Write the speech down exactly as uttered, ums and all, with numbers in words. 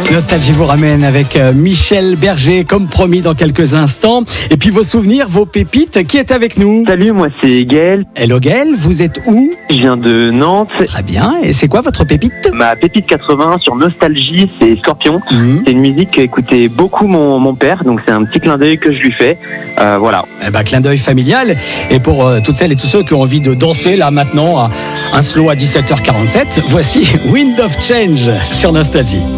Nostalgie vous ramène avec euh, Michel Berger, comme promis dans quelques instants. Et puis vos souvenirs, vos pépites, qui est avec nous? Salut, moi c'est Gaël, Hello Gaël, vous êtes où? je viens de Nantes. Très bien, et c'est quoi votre pépite? Ma pépite quatre-vingts sur Nostalgie, c'est Scorpion. Mhm. C'est une musique qu'écoutait beaucoup mon, mon père, donc c'est un petit clin d'œil que je lui fais. Euh, voilà. Eh ben, clin d'œil familial. Et pour euh, toutes celles et tous ceux qui ont envie de danser là maintenant, à un slow à dix-sept heures quarante-sept, voici Wind of Change sur Nostalgie.